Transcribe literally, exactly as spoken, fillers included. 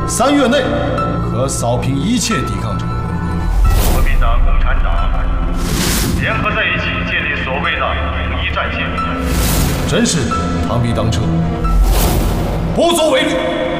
三月内可扫平一切抵抗者。 国民党、共产党联合在一起，建立所谓的统一战线。 真是螳臂当车，不足为虑。